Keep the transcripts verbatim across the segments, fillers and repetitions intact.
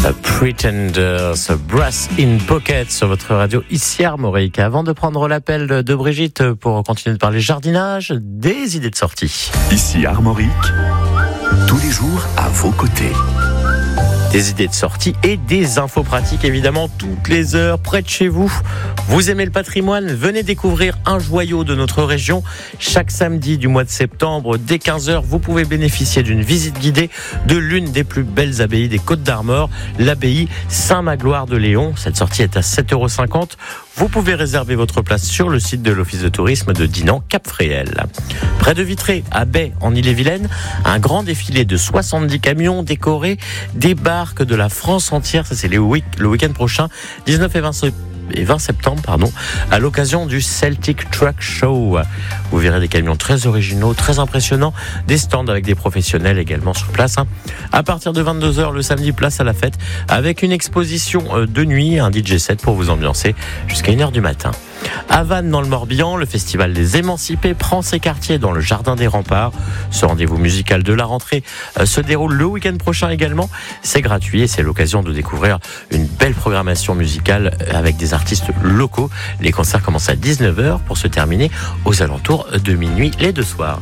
Pretenders, Brass in Pocket sur votre radio ici Armorique. Avant de prendre l'appel de Brigitte pour continuer de parler jardinage, des idées de sortie. Ici Armorique, tous les jours à vos côtés. Des idées de sortie et des infos pratiques, évidemment, toutes les heures, près de chez vous. Vous aimez le patrimoine? Venez découvrir un joyau de notre région. Chaque samedi du mois de septembre, dès quinze heures, vous pouvez bénéficier d'une visite guidée de l'une des plus belles abbayes des Côtes-d'Armor, l'abbaye Saint-Magloire de Léon. Cette sortie est à sept euros cinquante. Vous pouvez réserver votre place sur le site de l'Office de tourisme de Dinan-Cap-Fréhel. Près de Vitré, à Baie, en Ille-et-Vilaine, un grand défilé de soixante-dix camions décorés débarque de la France entière. Ça, c'est le week-end prochain, dix-neuf et vingt septembre, pardon, à l'occasion du Celtic Truck Show. Vous verrez des camions très originaux, très impressionnants, des stands avec des professionnels également sur place. Hein. À partir de vingt-deux heures, le samedi, place à la fête, avec une exposition de nuit, un D J set pour vous ambiancer jusqu'à une heure du matin. À Vannes, dans le Morbihan, le Festival des Émancipés prend ses quartiers dans le Jardin des Remparts. Ce rendez-vous musical de la rentrée se déroule le week-end prochain également. C'est gratuit et c'est l'occasion de découvrir une belle programmation musicale avec des artistes locaux. Les concerts commencent à dix-neuf heures pour se terminer aux alentours de minuit les deux soirs.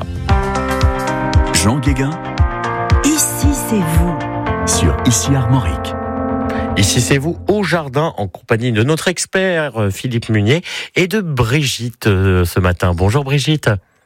Jean Guéguin. Ici, c'est vous. Sur Ici Armorique. Ici, c'est vous au jardin en compagnie de notre expert Philippe Munier et de Brigitte ce matin. Bonjour Brigitte.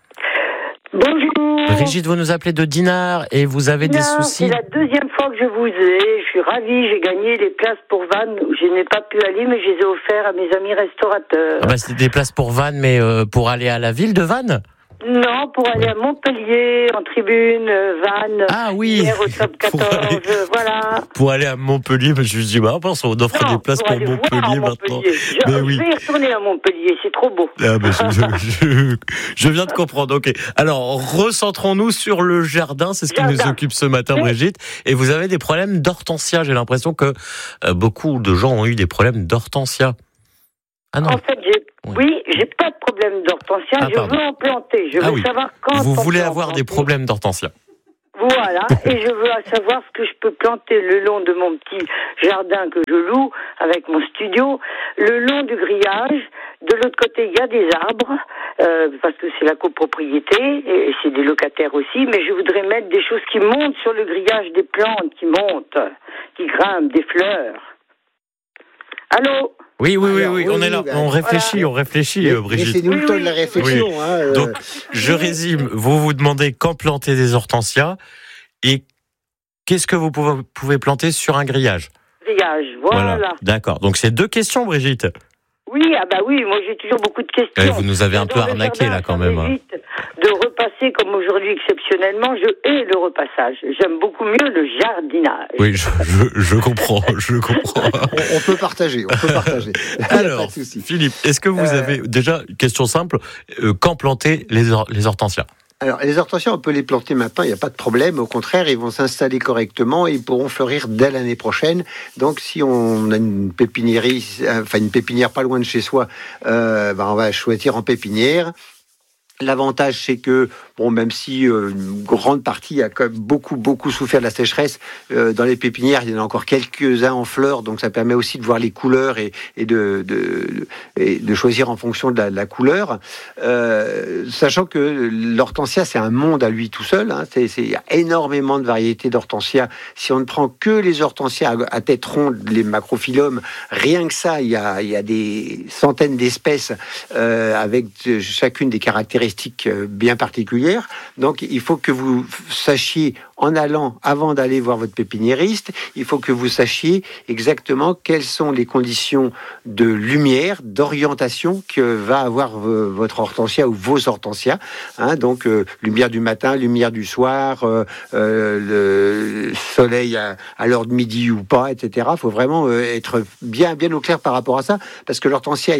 Bonjour. Brigitte, vous nous appelez de Dinard et vous avez non, des soucis. C'est la deuxième fois que je vous ai. Je suis ravie. J'ai gagné les places pour Vannes. Je n'ai pas pu aller, mais je les ai offertes à mes amis restaurateurs. Ah bah, c'était des places pour Vannes, mais euh, pour aller à la ville de Vannes? Non, pour aller à Montpellier, en tribune, euh, Vannes. Ah oui. Hier au top quatorze, aller, voilà. Pour aller à Montpellier, je me suis dit, bah, on offre non, des places pour, pour Montpellier maintenant. Montpellier. Je, mais je oui. vais y retourner à Montpellier, c'est trop beau. Ah bah, je, je, je viens de comprendre. Ok. Alors, recentrons-nous sur le jardin. C'est ce qui jardin. nous occupe ce matin, oui. Brigitte. Et vous avez des problèmes d'hortensia. J'ai l'impression que euh, beaucoup de gens ont eu des problèmes d'hortensia. Ah non. En fait, j'ai, oui. oui, j'ai pas de problème d'hortensia. Ah, je pardon. veux en planter. Je veux ah, oui. savoir quand. Vous voulez avoir des problèmes d'hortensia. Voilà, et je veux savoir ce que je peux planter le long de mon petit jardin que je loue avec mon studio, le long du grillage. De l'autre côté, il y a des arbres, euh, parce que c'est la copropriété, et c'est des locataires aussi, mais je voudrais mettre des choses qui montent sur le grillage, des plantes qui montent, qui grimpent, des fleurs. Allô ? Oui, oui, oui, oui, on est là, on réfléchit, voilà. on réfléchit, mais, Brigitte. Mais c'est nous le temps de la réflexion. Oui. Hein, euh... Donc, je résume, vous vous demandez quand planter des hortensias et qu'est-ce que vous pouvez, pouvez planter sur un grillage. Grillage, voilà. voilà. D'accord, donc c'est deux questions, Brigitte. Oui, ah bah oui, moi j'ai toujours beaucoup de questions. Et vous nous avez un peu arnaqué là quand même. Hein. De repasser comme aujourd'hui exceptionnellement, je hais le repassage. J'aime beaucoup mieux le jardinage. Oui, je, je, je comprends, je comprends. on, on peut partager, on peut partager. Alors, Philippe, est-ce que vous euh... avez déjà question simple, euh, quand planter les, or- les hortensias? Alors, les hortensias, on peut les planter maintenant, il n'y a pas de problème. Au contraire, ils vont s'installer correctement et ils pourront fleurir dès l'année prochaine. Donc, si on a une pépiniérie, enfin une pépinière pas loin de chez soi, euh, ben on va choisir en pépinière. L'avantage, c'est que, bon, même si euh, une grande partie a quand même beaucoup, beaucoup souffert de la sécheresse, euh, dans les pépinières, il y en a encore quelques-uns en fleurs, donc ça permet aussi de voir les couleurs et, et, de, de, et de choisir en fonction de la, de la couleur. Euh, sachant que l'hortensia, c'est un monde à lui tout seul. Hein, c'est, c'est, il y a énormément de variétés d'hortensia. Si on ne prend que les hortensias à, à tête ronde, les macrophyllums, rien que ça, il y a, il y a des centaines d'espèces euh, avec de, chacune des caractéristiques bien particulières. Donc, il faut que vous sachiez, en allant, avant d'aller voir votre pépiniériste, il faut que vous sachiez exactement quelles sont les conditions de lumière, d'orientation que va avoir votre hortensia ou vos hortensias. Hein, donc, euh, lumière du matin, lumière du soir, euh, euh, le soleil à, à l'heure de midi ou pas, et cetera. Il faut vraiment euh, être bien, bien au clair par rapport à ça, parce que l'hortensia est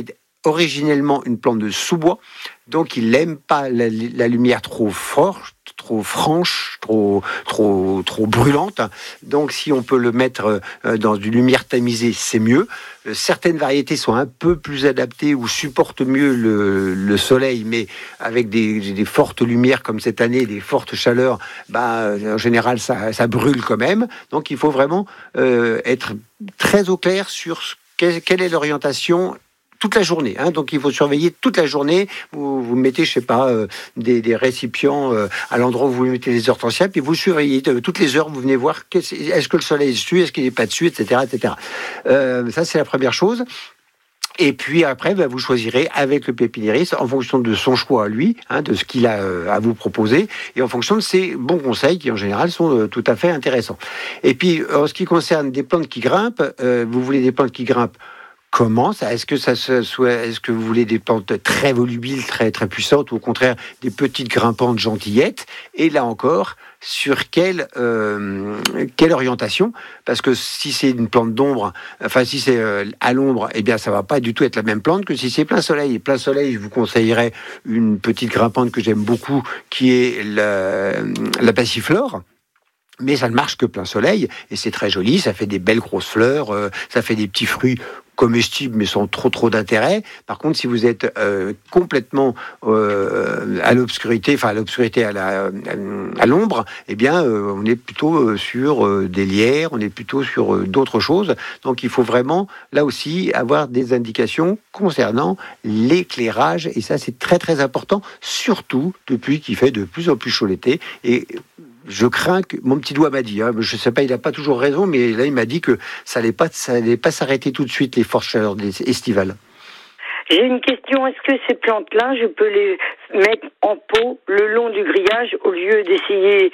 originellement une plante de sous-bois, donc il n'aime pas la, la lumière trop forte, trop franche, trop, trop, trop brûlante. Donc, si on peut le mettre dans une lumière tamisée, c'est mieux. Certaines variétés sont un peu plus adaptées ou supportent mieux le, le soleil, mais avec des, des fortes lumières comme cette année, des fortes chaleurs, bah, en général, ça, ça brûle quand même. Donc, il faut vraiment euh, être très au clair sur ce, quelle, quelle est l'orientation toute la journée, hein. Donc il faut surveiller toute la journée. Vous, vous mettez, je sais pas, euh, des, des récipients euh, à l'endroit où vous mettez les hortensias, puis vous surveillez euh, toutes les heures. Vous venez voir est-ce que le soleil est dessus, est-ce qu'il n'est pas dessus, et cetera, et cetera. Euh, ça c'est la première chose. Et puis après, bah, vous choisirez avec le pépiniériste en fonction de son choix à lui, hein, de ce qu'il a euh, à vous proposer, et en fonction de ses bons conseils qui en général sont euh, tout à fait intéressants. Et puis en ce qui concerne des plantes qui grimpent, euh, vous voulez des plantes qui grimpent. Comment ça ? Est-ce que ça se soit, est-ce que vous voulez des plantes très volubiles, très très puissantes, ou au contraire des petites grimpantes gentillettes ? Et là encore, sur quelle euh, quelle orientation ? Parce que si c'est une plante d'ombre, enfin si c'est euh, à l'ombre, eh bien ça va pas du tout être la même plante que si c'est plein soleil. Et plein soleil, je vous conseillerais une petite grimpante que j'aime beaucoup, qui est la, la passiflore. Mais ça ne marche que plein soleil, et c'est très joli, ça fait des belles grosses fleurs, euh, ça fait des petits fruits comestibles mais sans trop trop d'intérêt. Par contre, si vous êtes euh, complètement euh, à l'obscurité, enfin à l'obscurité, à, la, à l'ombre, eh bien euh, on est plutôt sur euh, des lierres, on est plutôt sur euh, d'autres choses. Donc il faut vraiment, là aussi, avoir des indications concernant l'éclairage, et ça c'est très très important, surtout depuis qu'il fait de plus en plus chaud l'été. Et je crains que, mon petit doigt m'a dit, hein, je ne sais pas, il n'a pas toujours raison, mais là il m'a dit que ça n'allait pas, ça allait pas s'arrêter tout de suite, les fortes chaleurs estivales. J'ai une question, est-ce que ces plantes-là, je peux les mettre en pot le long du grillage au lieu d'essayer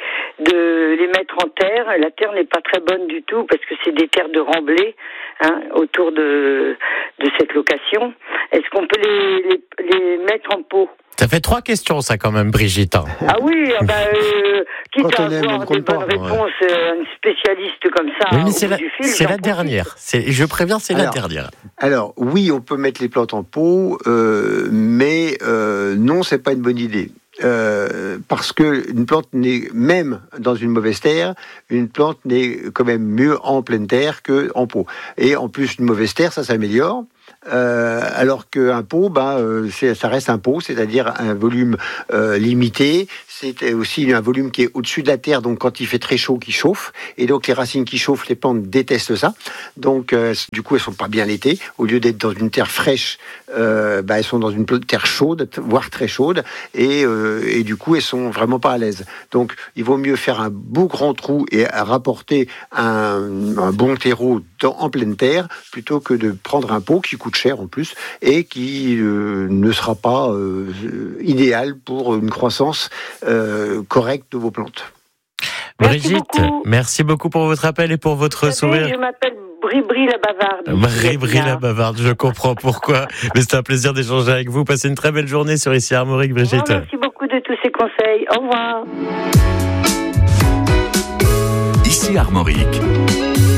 de les mettre en terre ? La terre n'est pas très bonne du tout parce que c'est des terres de remblai, hein, autour de, de cette location. Est-ce qu'on peut les, les, les mettre en pot ? Ça fait trois questions, ça, quand même, Brigitte. Ah oui, ah bah, euh, quitte Quand à on aime, avoir on des compte pas, bonnes réponses, ouais. euh, un spécialiste comme ça, Oui, mais au c'est bout la, du fil, c'est j'en la profite. dernière. C'est, je préviens, c'est Alors, la dernière. Alors, oui, on peut mettre les plantes en pot, euh, mais euh, non, c'est pas une bonne idée. Euh, parce que une plante n'est, même dans une mauvaise terre, une plante n'est quand même mieux en pleine terre que en pot. Et en plus, une mauvaise terre, ça s'améliore. Euh, alors qu'un pot, bah, euh, c'est, ça reste un pot, c'est-à-dire un volume euh, limité. C'est aussi un volume qui est au-dessus de la terre, donc quand il fait très chaud, qui chauffe. Et donc les racines qui chauffent, les plantes détestent ça. Donc euh, du coup, elles sont pas bien l'été. Au lieu d'être dans une terre fraîche, euh, bah, elles sont dans une terre chaude, voire très chaude. Et, euh, et du coup, elles sont vraiment pas à l'aise. Donc il vaut mieux faire un beau grand trou et rapporter un, un bon terreau dans, en pleine terre, plutôt que de prendre un pot qui coûte cher en plus et qui euh, ne sera pas euh, idéal pour une croissance euh, correcte de vos plantes. Merci Brigitte, beaucoup. merci beaucoup pour votre appel et pour votre Vous savez, sourire. je m'appelle Bri-Bri la bavarde. Bri-Bri la bavarde, je comprends pourquoi. Mais c'est un plaisir d'échanger avec vous. Passez une très belle journée sur Ici Armorique, Brigitte. Oh, merci beaucoup de tous ces conseils. Au revoir. Ici Armorique.